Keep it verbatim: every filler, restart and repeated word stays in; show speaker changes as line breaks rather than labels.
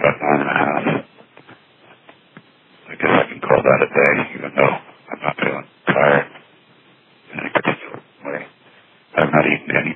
about nine and a half. I guess I can call that a day, even though I'm not feeling tired in any particular way. I've not eaten any